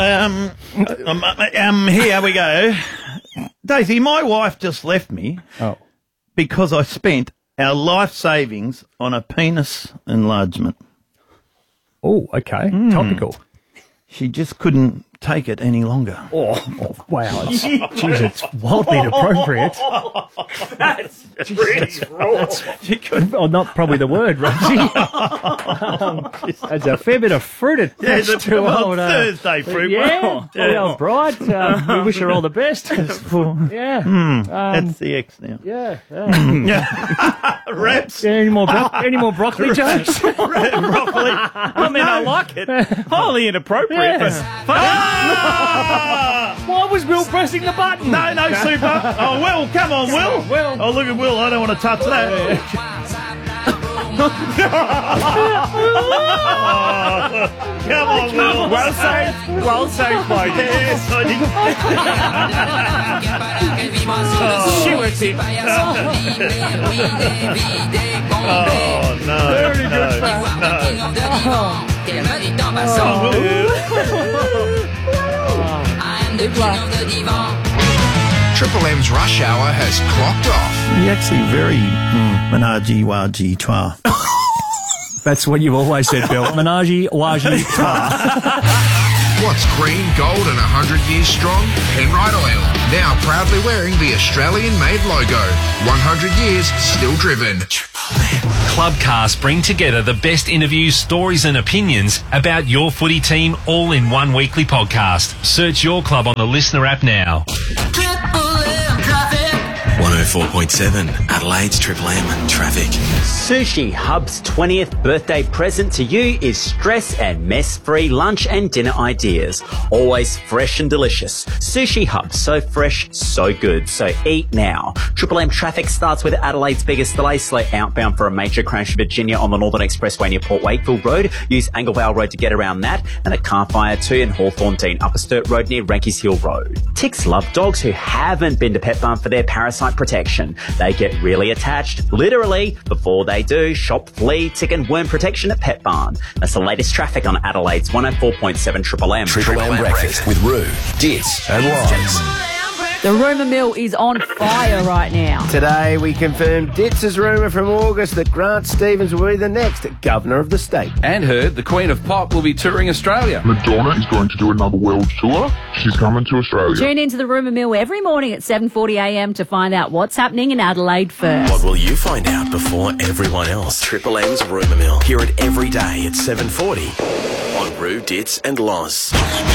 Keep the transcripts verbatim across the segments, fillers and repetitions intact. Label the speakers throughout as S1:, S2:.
S1: Um, um, um, here we go. Daisy, my wife just left me
S2: Oh.
S1: because I spent our life savings on a penis enlargement.
S2: Oh, okay.
S1: Hmm.
S2: Topical.
S1: She just couldn't take it any longer.
S2: Oh, oh wow. It's, geez, it's wildly inappropriate.
S1: That's pretty raw. She couldn't.
S2: Oh, not probably the word, Rosie. um, there's a fair bit of fruit attached
S1: Yeah, the
S2: to
S1: well,
S2: old, uh,
S1: Thursday fruit.
S2: Yeah,
S1: Well,
S2: the old bride. Um, we wish her all the best. Yeah. Um,
S1: That's the X now.
S2: yeah. yeah.
S1: Reps.
S2: Any more, bro- any more broccoli jokes?
S1: Broccoli. I mean, I like it. Highly inappropriate.
S2: Yeah.
S1: But... Ah!
S2: Why was Will pressing the button?
S1: No, no, super. Oh, Will, come on, Will.
S2: on, Will.
S1: Oh, look at Will. I don't want to touch that. Oh, come on, Will.
S2: Well saved. Well saved, Mike.
S1: Yes, I did.
S2: She works it.
S1: Oh, no.
S2: Very
S1: no,
S2: good,
S1: no. Oh, Will.
S3: Triple M's rush hour has clocked off.
S1: You're actually very menage waji twa.
S2: That's what you've always said, Bill. Menage, waji, twa.
S3: What's green, gold and one hundred years strong? Penrite Oil. Now proudly wearing the Australian-made logo. one hundred years still driven.
S4: Clubcast bring together the best interviews, stories and opinions about your footy team all in one weekly podcast. Search your club on the Listener app now.
S5: one oh four point seven Adelaide's Triple M Traffic.
S6: Sushi Hub's twentieth birthday present to you is stress and mess-free lunch and dinner ideas. Always fresh and delicious. Sushi Hub, so fresh, so good. So eat now. Triple M traffic starts with Adelaide's biggest delay, slow outbound for a major crash in Virginia on the Northern Expressway near Port Wakefield Road. Use Anglevale Road to get around that. And a car fire too in Hawthorne Dean Upper Sturt Road near Rankies Hill Road. Ticks love dogs who haven't been to Petbarn for their parasite protection. They get really attached, literally. Before they do, shop flea, tick and worm protection at Petbarn. That's the latest traffic on Adelaide's one oh four point seven Triple M.
S5: Triple M Breakfast with Roo, Dits and Lies.
S7: The rumour mill is on fire right now.
S8: Today we confirmed Dits' rumour from August that Grant Stevens will be the next Governor of the state.
S9: And heard the Queen of Pop will be touring Australia.
S10: Madonna is going to do another world tour. She's coming to Australia.
S7: Tune into the rumour mill every morning at seven forty a m to find out what's happening in Adelaide first.
S5: What will you find out before everyone else? Triple M's Rumour Mill. Hear it every day at seven forty on Roo, Dits and Loz.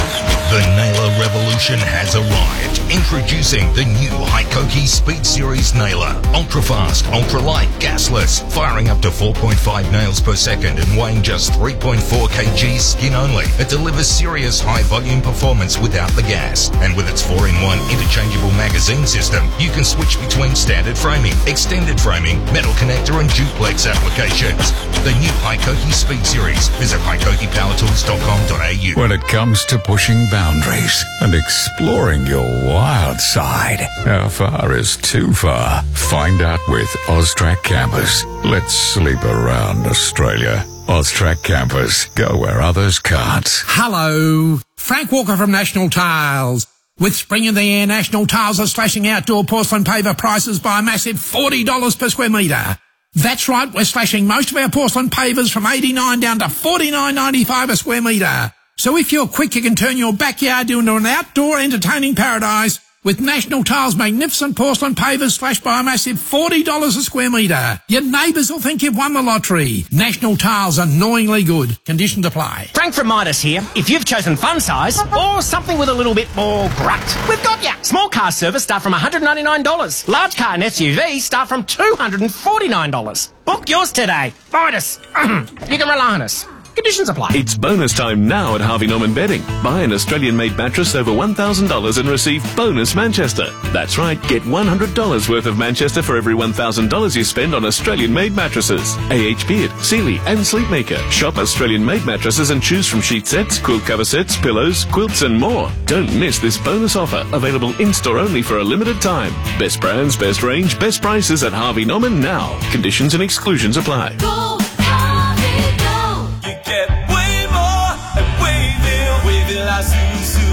S3: The Nailer revolution has arrived. Introducing the new Hykoki Speed Series Nailer. Ultra fast, ultra light, gasless, firing up to four point five nails per second and weighing just three point four kilograms skin only. It delivers serious high volume performance without the gas. And with its four in one interchangeable magazine system, you can switch between standard framing, extended framing, metal connector and duplex applications. The new Hykoki Speed Series. Visit hykoki power tools dot com dot a u.
S11: When it comes to pushing boundaries and exploring your wild side, how far is too far? Find out with Austrac Campers. Let's sleep around Australia. Austrac Campers. Go where others can't.
S12: Hello. Frank Walker from National Tiles. With spring in the air, National Tiles are slashing outdoor porcelain paver prices by a massive forty dollars per square metre. That's right, we're slashing most of our porcelain pavers from eighty-nine dollars down to forty-nine ninety-five a square metre. So if you're quick, you can turn your backyard into an outdoor entertaining paradise with National Tiles' magnificent porcelain pavers slashed by a massive forty dollars a square metre. Your neighbours will think you've won the lottery. National Tiles, annoyingly good. Conditions apply.
S13: Frank from Midas here. If you've chosen fun size or something with a little bit more grunt, we've got ya. Small car service start from one hundred ninety-nine dollars. Large car and S U V start from two hundred forty-nine dollars. Book yours today. Midas. You can rely on us. Conditions apply.
S14: It's bonus time now at Harvey Norman Bedding. Buy an Australian-made mattress over one thousand dollars and receive bonus Manchester. That's right, get one hundred dollars worth of Manchester for every one thousand dollars you spend on Australian-made mattresses. A H Beard, Sealy and Sleepmaker. Shop Australian-made mattresses and choose from sheet sets, quilt cover sets, pillows, quilts and more. Don't miss this bonus offer, available in-store only for a limited time. Best brands, best range, best prices at Harvey Norman now. Conditions and exclusions apply.
S15: Go, Harvey, go. You get way more at Wayville. Wayville has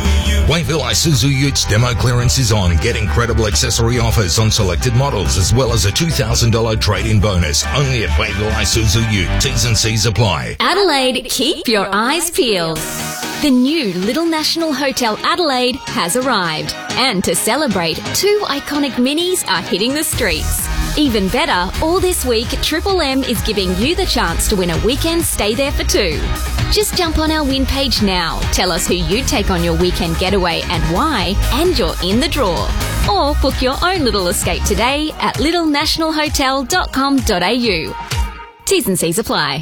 S3: Wayville Isuzu Utes demo clearance is on. Get incredible accessory offers on selected models as well as a two thousand dollars trade-in bonus. Only at Wayville Isuzu Ute. T's and C's apply.
S15: Adelaide, keep your eyes peeled. The new Little National Hotel Adelaide has arrived. And to celebrate, two iconic minis are hitting the streets. Even better, all this week, Triple M is giving you the chance to win a weekend stay there for two. Just jump on our win page now, tell us who you take on your weekend getaway and why, and you're in the draw. Or book your own little escape today at little national hotel dot com dot a u. T's and C's apply.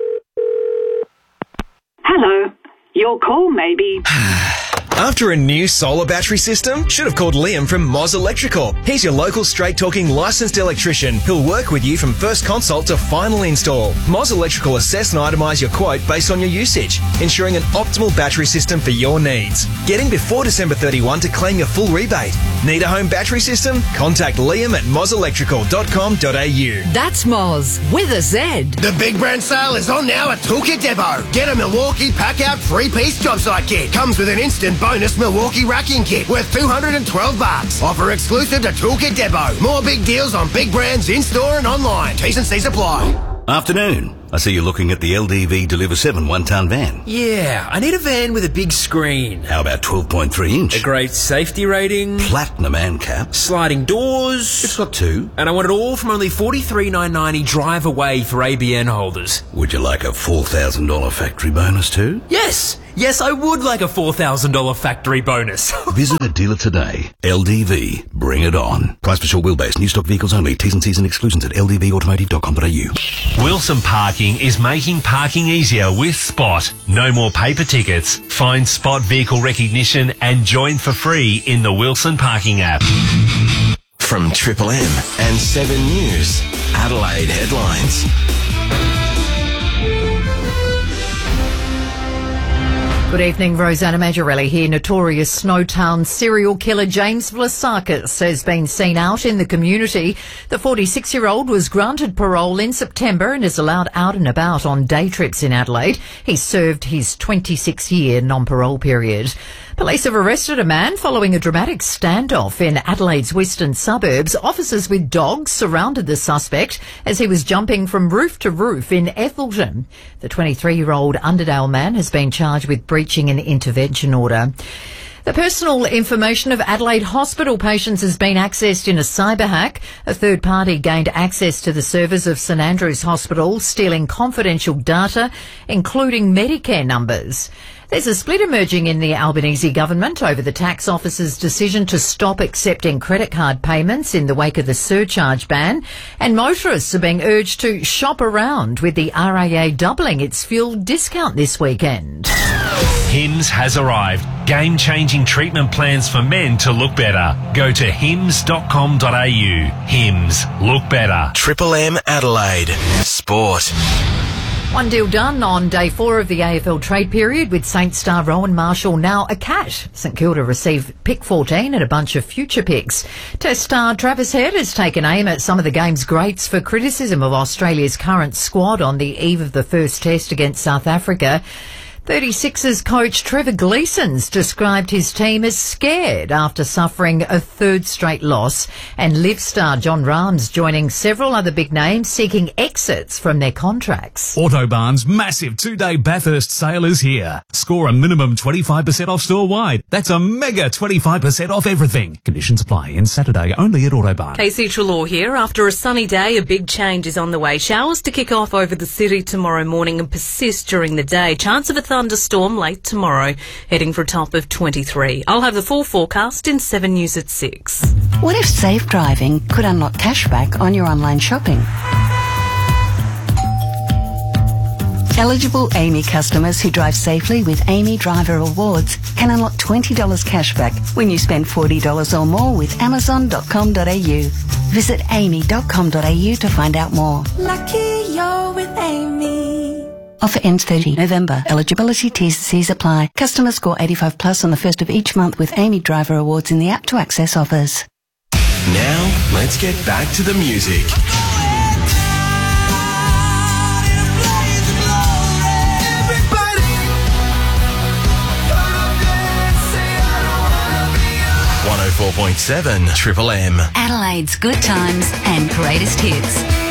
S16: Hello. Your call may be...
S17: After a new solar battery system? Should have called Liam from Moz Electrical. He's your local straight-talking licensed electrician who'll work with you from first consult to final install. Moz Electrical assess and itemise your quote based on your usage, ensuring an optimal battery system for your needs. Get in before December thirty-first to claim your full rebate. Need a home battery system? Contact Liam at moz electrical dot com dot a u.
S18: That's Moz with a Z.
S8: The big brand sale is on now at Toolkit Depot. Get a Milwaukee pack-out three-piece job site kit. Comes with an instant bonus Milwaukee racking kit worth two hundred twelve bucks. Offer exclusive to Toolkit Depot. More big deals on big brands in-store and online. T's and C's apply.
S19: Afternoon. I see you're looking at the L D V Deliver seven one-ton van.
S20: Yeah, I need a van with a big screen.
S19: How about twelve point three inch?
S20: A great safety rating.
S19: Platinum and cap.
S20: Sliding doors.
S19: It's got two.
S20: And I want it all from only forty-three thousand nine hundred ninety drive away for A B N holders.
S19: Would you like a four thousand dollars factory bonus too?
S20: Yes! Yes, I would like a four thousand dollars factory bonus.
S19: Visit a dealer today. L D V. Bring it on. Price for short wheelbase. New stock vehicles only. T's and C's and exclusions at l d v automotive dot com dot a u.
S4: Wilson Parking is making parking easier with Spot. No more paper tickets. Find Spot vehicle recognition and join for free in the Wilson Parking app.
S5: From Triple M and seven News, Adelaide headlines.
S18: Good evening, Rosanna Majorelli here. Notorious Snowtown serial killer James Vlasakis has been seen out in the community. The forty-six-year-old was granted parole in September and is allowed out and about on day trips in Adelaide. He served his twenty-six-year non-parole period. Police have arrested a man following a dramatic standoff in Adelaide's western suburbs. Officers with dogs surrounded the suspect as he was jumping from roof to roof in Ethelton. The twenty-three-year-old Underdale man has been charged with breaching an intervention order. The personal information of Adelaide hospital patients has been accessed in a cyber hack. A third party gained access to the servers of St Andrew's Hospital, stealing confidential data, including Medicare numbers. There's a split emerging in the Albanese government over the tax office's decision to stop accepting credit card payments in the wake of the surcharge ban, and motorists are being urged to shop around, with the R A A doubling its fuel discount this weekend.
S4: Hims has arrived. Game-changing treatment plans for men to look better. Go to hims dot com dot a u. Hims. Look better.
S5: Triple M Adelaide. Sport.
S18: One deal done on day four of the A F L trade period, with Saints star Rowan Marshall now a cash. St Kilda received pick fourteen and a bunch of future picks. Test star Travis Head has taken aim at some of the game's greats for criticism of Australia's current squad on the eve of the first test against South Africa. thirty-sixers coach Trevor Gleeson's described his team as scared after suffering a third straight loss, and Live star John Rahm's joining several other big names seeking exits from their contracts.
S21: Autobarn's massive two-day Bathurst sale is here. Score a minimum twenty-five percent off store-wide. That's a mega twenty-five percent off everything. Conditions apply. In Saturday only at Autobarn.
S22: Casey Trelaw here. After a sunny day, a big change is on the way. Showers to kick off over the city tomorrow morning and persist during the day. Chance of a thunderstorm late tomorrow, heading for a top of twenty-three. I'll have the full forecast in seven News at six.
S23: What if safe driving could unlock cashback on your online shopping? Eligible A M I customers who drive safely with A M I Driver Awards can unlock twenty dollars cashback when you spend forty dollars or more with amazon dot com dot a u. Visit a m i dot com dot a u to find out more.
S24: Lucky you're with Amy.
S23: Offer ends thirtieth November. Eligibility T's and C's apply. Customers score eighty-five plus on the first of each month with A M I Driver Awards in the app to access offers.
S5: Now, let's get back to the music.
S17: oh four point seven Triple M.
S23: Adelaide's good times and greatest hits.